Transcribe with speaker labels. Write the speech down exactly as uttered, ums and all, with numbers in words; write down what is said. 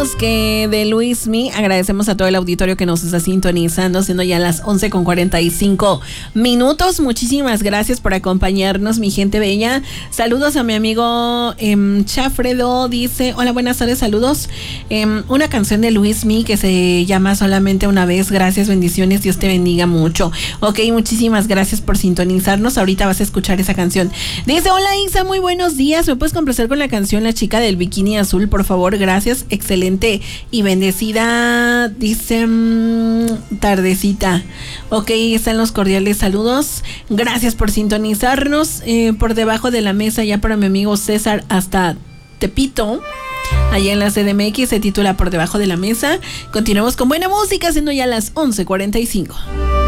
Speaker 1: decíamos que de Luismi, agradecemos a todo el auditorio que nos está sintonizando, siendo ya las once con cuarenta y cinco minutos. Muchísimas gracias por acompañarnos, mi gente bella. Saludos a mi amigo eh, Chafredo, dice, hola, buenas tardes, saludos. Eh, una canción de Luismi que se llama Solamente una vez. Gracias, bendiciones, Dios te bendiga mucho. Ok, muchísimas gracias por sintonizarnos. Ahorita vas a escuchar esa canción. Dice, hola Isa, muy buenos días. ¿Me puedes complacer con la canción La chica del bikini azul, por favor? Gracias, excelente y bendecida, dice, mmm, tardecita. Ok, están los cordiales saludos. Gracias por sintonizarnos. Eh, por debajo de la mesa, ya para mi amigo César hasta Tepito, allá en la C D M X, se titula Por debajo de la mesa. Continuamos con buena música, siendo ya las once cuarenta y cinco.